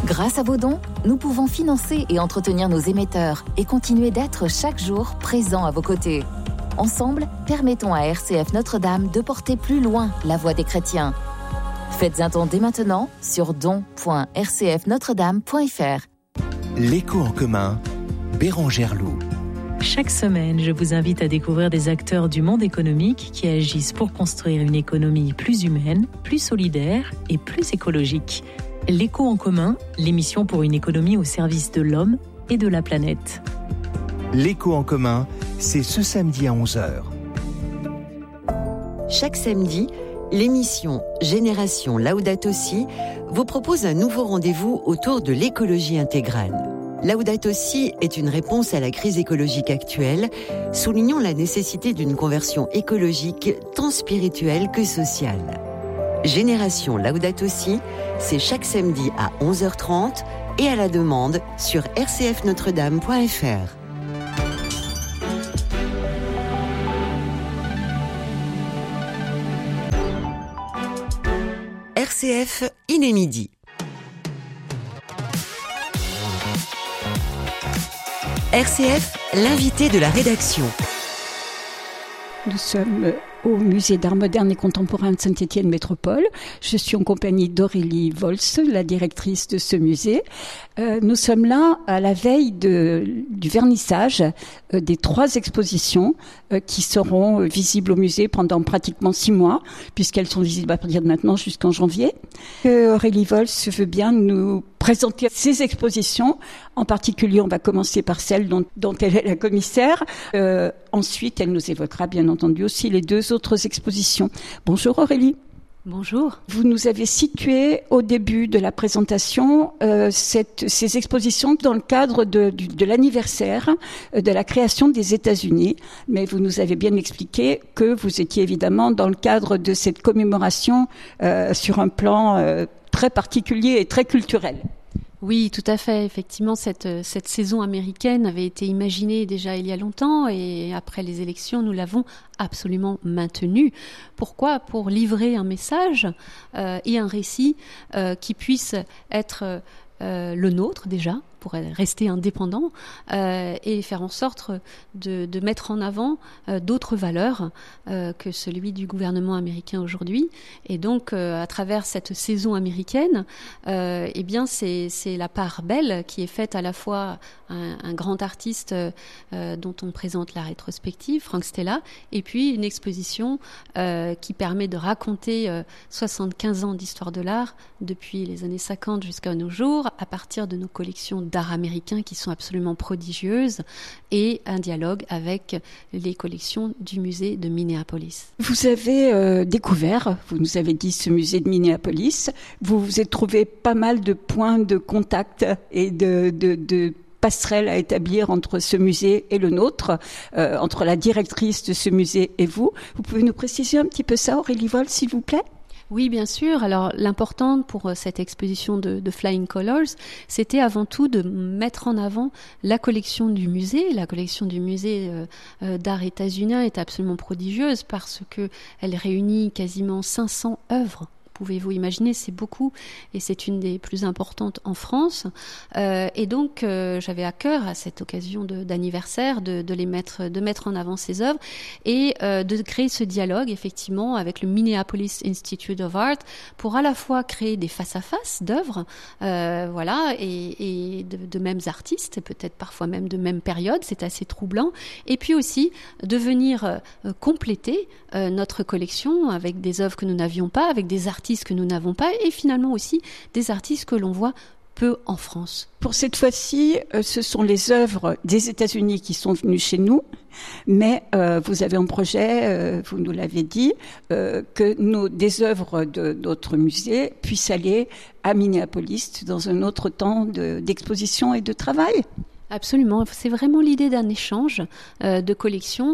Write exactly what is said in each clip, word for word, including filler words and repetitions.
Grâce à vos dons, nous pouvons financer et entretenir nos émetteurs et continuer d'être chaque jour présents à vos côtés. Ensemble, permettons à R C F Notre-Dame de porter plus loin la voix des chrétiens. Faites un don dès maintenant sur don point r c f notre dame point f r. L'écho en commun, Bérangère Loup. Chaque semaine, je vous invite à découvrir des acteurs du monde économique qui agissent pour construire une économie plus humaine, plus solidaire et plus écologique. L'écho en commun, l'émission pour une économie au service de l'homme et de la planète. L'écho en commun, c'est ce samedi à onze heures. Chaque samedi, l'émission Génération Laudato Si vous propose un nouveau rendez-vous autour de l'écologie intégrale. Laudato Si est une réponse à la crise écologique actuelle, soulignant la nécessité d'une conversion écologique tant spirituelle que sociale. Génération Laudato Si, c'est chaque samedi à onze heures trente et à la demande sur r c f notre dame point f r. R C F, il est midi. R C F, l'invité de la rédaction. Nous sommes au Musée d'Art moderne et contemporain de Saint-Étienne Métropole. Je suis en compagnie d'Aurélie Volz, la directrice de ce musée. Euh, nous sommes là à la veille de, du vernissage euh, des trois expositions euh, qui seront euh, visibles au musée pendant pratiquement six mois, puisqu'elles sont visibles à partir de maintenant jusqu'en janvier. Euh, Aurélie Volz veut bien nous présenter ces expositions. En particulier, on va commencer par celle dont, dont elle est la commissaire. Euh, ensuite, elle nous évoquera bien entendu aussi les deux autres expositions. Bonjour Aurélie. Bonjour. Vous nous avez situé au début de la présentation euh, cette, ces expositions dans le cadre de, de, de l'anniversaire de la création des États-Unis. Mais vous nous avez bien expliqué que vous étiez évidemment dans le cadre de cette commémoration euh, sur un plan euh, très particulier et très culturel. Oui, tout à fait. Effectivement, cette, cette saison américaine avait été imaginée déjà il y a longtemps et après les élections, nous l'avons absolument maintenue. Pourquoi ? Pour livrer un message euh, et un récit euh, qui puisse être euh, le nôtre déjà, pour rester indépendant euh, et faire en sorte de, de mettre en avant euh, d'autres valeurs euh, que celui du gouvernement américain aujourd'hui. Et donc, euh, à travers cette saison américaine, euh, eh bien, c'est, c'est la part belle qui est faite à la fois un, un grand artiste euh, dont on présente la rétrospective, Frank Stella, et puis une exposition euh, qui permet de raconter euh, soixante-quinze ans d'histoire de l'art depuis les années cinquante jusqu'à nos jours, à partir de nos collections d'art américain qui sont absolument prodigieuses et un dialogue avec les collections du musée de Minneapolis. Vous avez euh, découvert, vous nous avez dit ce musée de Minneapolis, vous vous êtes trouvé pas mal de points de contact et de, de, de passerelles à établir entre ce musée et le nôtre, euh, entre la directrice de ce musée et vous. Vous pouvez nous préciser un petit peu ça, Aurélie Volz, s'il vous plaît ? Oui, bien sûr. Alors, l'important pour cette exposition de, de Flying Colors, c'était avant tout de mettre en avant la collection du musée. La collection du musée euh, d'art états-unien est absolument prodigieuse parce que elle réunit quasiment cinq cents œuvres. Pouvez-vous imaginer, c'est beaucoup et c'est une des plus importantes en France. Euh, et donc, euh, j'avais à cœur à cette occasion de, d'anniversaire de, de les mettre, de mettre en avant ces œuvres et euh, de créer ce dialogue effectivement avec le Minneapolis Institute of Art pour à la fois créer des face-à-face d'œuvres, euh, voilà, et, et de, de mêmes artistes, et peut-être parfois même de même période, c'est assez troublant. Et puis aussi de venir euh, compléter euh, notre collection avec des œuvres que nous n'avions pas, avec des artistes que nous n'avons pas et finalement aussi des artistes que l'on voit peu en France. Pour cette fois-ci, euh, ce sont les œuvres des États-Unis qui sont venues chez nous, mais euh, vous avez un projet, euh, vous nous l'avez dit, euh, que nos, des œuvres de notre musée puissent aller à Minneapolis dans un autre temps de, d'exposition et de travail. Absolument, c'est vraiment l'idée d'un échange euh, de collections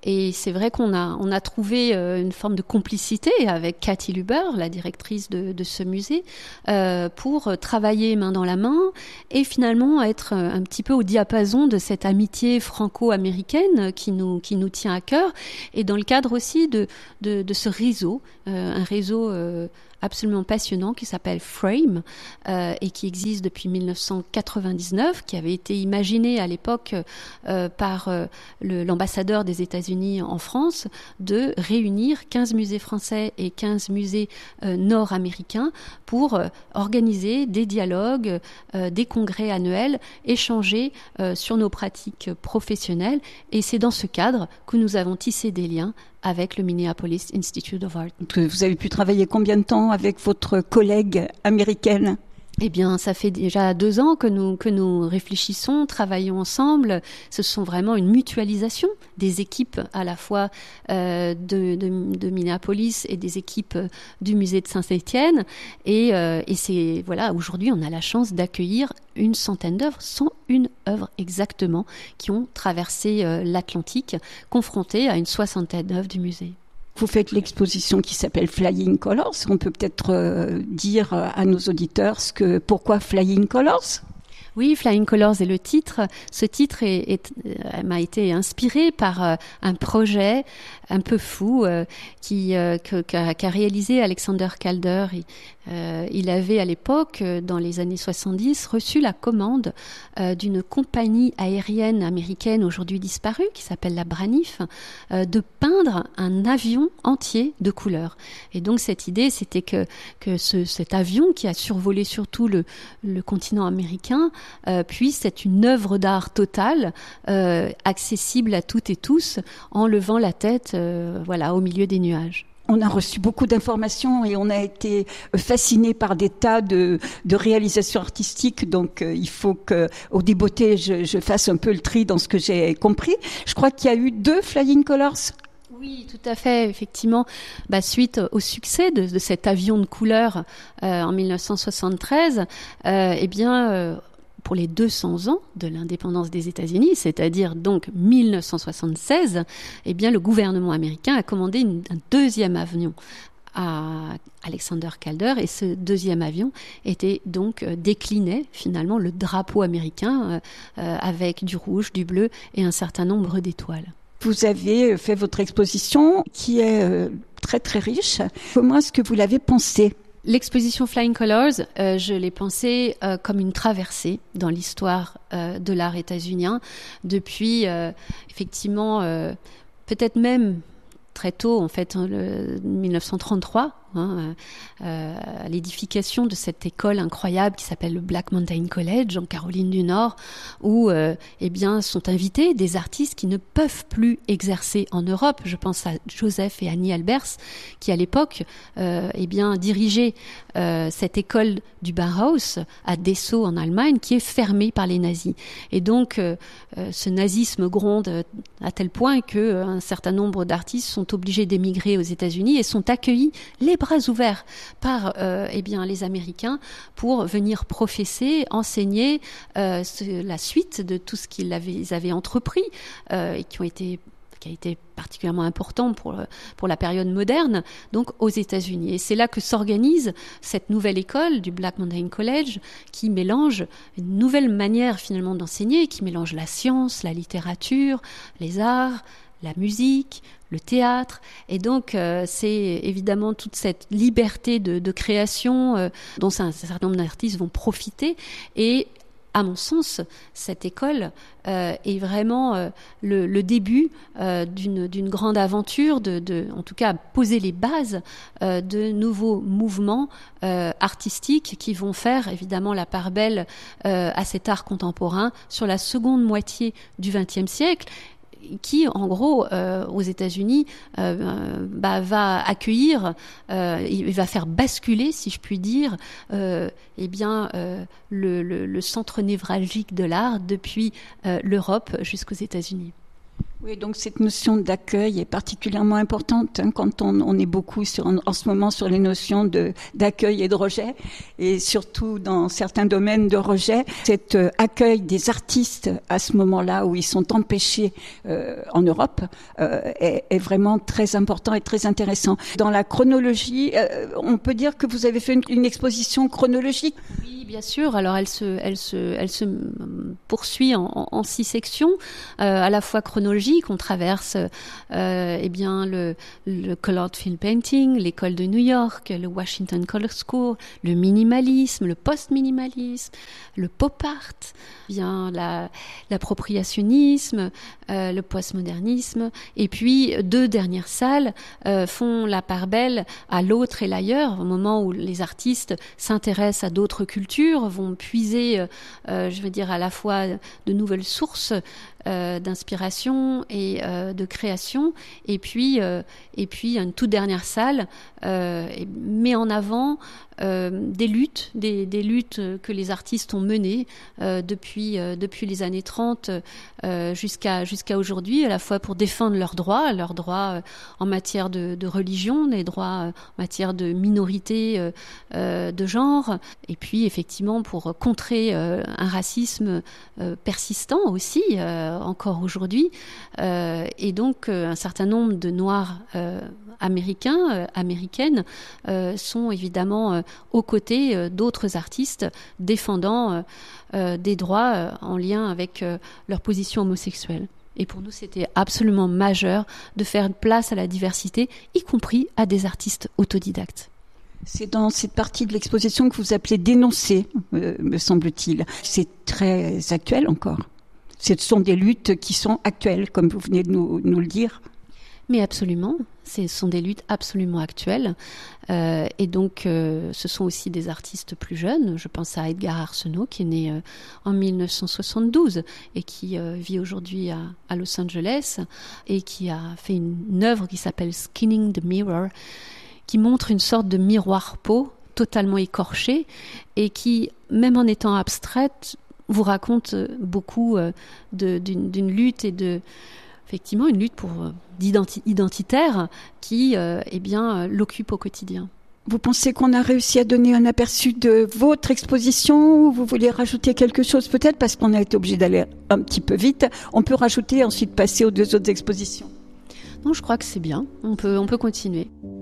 Et c'est vrai qu'on a, on a trouvé euh, une forme de complicité avec Cathy Luber, la directrice de, de ce musée, euh, pour travailler main dans la main et finalement être un petit peu au diapason de cette amitié franco-américaine qui nous, qui nous tient à cœur, et dans le cadre aussi de, de, de ce réseau, euh, un réseau euh, absolument passionnant qui s'appelle Frame euh, et qui existe depuis dix-neuf cent quatre-vingt-dix-neuf, qui avait été imaginé à l'époque euh, par euh, le, l'ambassadeur des États-Unis en France, de réunir quinze musées français et quinze musées euh, nord-américains pour euh, organiser des dialogues, euh, des congrès annuels, échanger euh, sur nos pratiques professionnelles. Et c'est dans ce cadre que nous avons tissé des liens avec le Minneapolis Institute of Art. Vous avez pu travailler combien de temps avec votre collègue américaine ? Eh bien, ça fait déjà deux ans que nous que nous réfléchissons, travaillons ensemble. Ce sont vraiment une mutualisation des équipes à la fois euh, de, de, de Minneapolis et des équipes du musée de Saint-Étienne. Et, euh, et c'est voilà, aujourd'hui, on a la chance d'accueillir une centaine d'œuvres, cent une œuvres exactement, qui ont traversé euh, l'Atlantique, confrontées à une soixantaine d'œuvres du musée. Vous faites l'exposition qui s'appelle Flying Colors. On peut peut-être euh, dire à nos auditeurs ce que, pourquoi Flying Colors ? Oui, Flying Colors est le titre. Ce titre est, est, euh, m'a été inspiré par euh, un projet un peu fou euh, qui, euh, que, qu'a, qu'a réalisé Alexander Calder. Il, euh, il avait à l'époque, dans les années soixante-dix, reçu la commande euh, d'une compagnie aérienne américaine aujourd'hui disparue, qui s'appelle la Braniff, euh, de peindre un avion entier de couleurs. Et donc cette idée, c'était que, que ce, cet avion qui a survolé surtout le, le continent américain euh, puisse être une œuvre d'art totale, euh, accessible à toutes et tous, en levant la tête euh, voilà, au milieu des nuages. On a reçu beaucoup d'informations et on a été fascinés par des tas de, de réalisations artistiques. Donc, euh, il faut que, au débeauté, je, je fasse un peu le tri dans ce que j'ai compris. Je crois qu'il y a eu deux Flying Colors. Oui, tout à fait, effectivement. Bah, suite au succès de, de cet avion de couleurs euh, en dix-neuf cent soixante-treize, euh, eh bien... Euh, pour les deux cents ans de l'indépendance des États-Unis, c'est-à-dire donc dix-neuf cent soixante-seize, eh bien le gouvernement américain a commandé une, un deuxième avion à Alexander Calder, et ce deuxième avion était donc euh, déclinait finalement le drapeau américain euh, avec du rouge, du bleu et un certain nombre d'étoiles. Vous avez fait votre exposition qui est euh, très très riche. Comment est-ce que vous l'avez pensée ? L'exposition Flying Colors, euh, je l'ai pensée euh, comme une traversée dans l'histoire euh, de l'art états-unien depuis, euh, effectivement, euh, peut-être même très tôt, en fait, hein, le dix-neuf cent trente-trois, hein, euh, l'édification de cette école incroyable qui s'appelle le Black Mountain College en Caroline du Nord, où euh, eh bien, sont invités des artistes qui ne peuvent plus exercer en Europe. Je pense à Joseph et Annie Albers, qui à l'époque euh, eh bien, dirigeaient euh, cette école du Bauhaus à Dessau en Allemagne, qui est fermée par les nazis. Et donc, euh, euh, ce nazisme gronde à tel point qu'un euh, certain nombre d'artistes sont obligés d'émigrer aux États-Unis et sont accueillis les bras ouverts par euh, eh bien, les Américains pour venir professer, enseigner euh, ce, la suite de tout ce qu'ils avaient, ils avaient entrepris euh, et qui ont été qui a été particulièrement important pour, pour la période moderne, donc aux États-Unis. Et c'est là que s'organise cette nouvelle école du Black Mountain College qui mélange une nouvelle manière finalement d'enseigner, qui mélange la science, la littérature, les arts, la musique, le théâtre. Et donc, euh, c'est évidemment toute cette liberté de, de création euh, dont un certain nombre d'artistes vont profiter. Et à mon sens, cette école euh, est vraiment euh, le, le début euh, d'une, d'une grande aventure, de, de, en tout cas poser les bases euh, de nouveaux mouvements euh, artistiques qui vont faire évidemment la part belle euh, à cet art contemporain sur la seconde moitié du vingtième siècle, qui, en gros, euh, aux États-Unis, euh, bah, va accueillir, euh, il va faire basculer, si je puis dire, euh, eh bien, euh, le, le, le centre névralgique de l'art depuis euh, l'Europe jusqu'aux États-Unis. Oui, donc cette notion d'accueil est particulièrement importante hein, quand on, on est beaucoup sur, en, en ce moment sur les notions de, d'accueil et de rejet, et surtout dans certains domaines de rejet. Cet euh, accueil des artistes à ce moment-là où ils sont empêchés euh, en Europe euh, est, est vraiment très important et très intéressant. Dans la chronologie, euh, on peut dire que vous avez fait une, une exposition chronologique. Oui, bien sûr. Alors elle se, elle se, elle se poursuit en, en, en six sections, euh, à la fois chronologiques. On traverse euh, eh bien le, le colored film painting, l'école de New York, le Washington Color School, le minimalisme, le post-minimalisme, le pop art, bien la, l'appropriationnisme, euh, le postmodernisme, et puis deux dernières salles euh, font la part belle à l'autre et l'ailleurs, au moment où les artistes s'intéressent à d'autres cultures, vont puiser, euh, je veux dire, à la fois de nouvelles sources Euh, d'inspiration et euh, de création, et puis euh, et puis une toute dernière salle euh, met en avant euh, des luttes, des, des luttes que les artistes ont menées euh, depuis euh, depuis les années trente euh, jusqu'à jusqu'à aujourd'hui, à la fois pour défendre leurs droits, leurs droits euh, en matière de, de religion, des droits euh, en matière de minorité euh, euh, de genre, et puis effectivement pour contrer euh, un racisme euh, persistant aussi. Euh, encore aujourd'hui, euh, et donc euh, un certain nombre de Noirs euh, américains, euh, américaines euh, sont évidemment euh, aux côtés euh, d'autres artistes défendant euh, euh, des droits euh, en lien avec euh, leur position homosexuelle. Et pour nous, c'était absolument majeur de faire place à la diversité, y compris à des artistes autodidactes. C'est dans cette partie de l'exposition que vous appelez dénoncer, euh, me semble-t-il. C'est très actuel encore. Ce sont des luttes qui sont actuelles, comme vous venez de nous, nous le dire. Mais absolument, ce sont des luttes absolument actuelles. Euh, et donc, euh, ce sont aussi des artistes plus jeunes. Je pense à Edgar Arsenault, qui est né euh, en dix-neuf cent soixante-douze et qui euh, vit aujourd'hui à, à Los Angeles et qui a fait une, une œuvre qui s'appelle Skinning the Mirror, qui montre une sorte de miroir peau totalement écorché et qui, même en étant abstraite, vous raconte beaucoup de, d'une, d'une lutte et de, effectivement, une lutte pour d'identi- identitaire qui, euh, eh bien, l'occupe au quotidien. Vous pensez qu'on a réussi à donner un aperçu de votre exposition, ou vous voulez rajouter quelque chose peut-être, parce qu'on a été obligé d'aller un petit peu vite. On peut rajouter et ensuite passer aux deux autres expositions. Non, je crois que c'est bien. On peut, on peut continuer.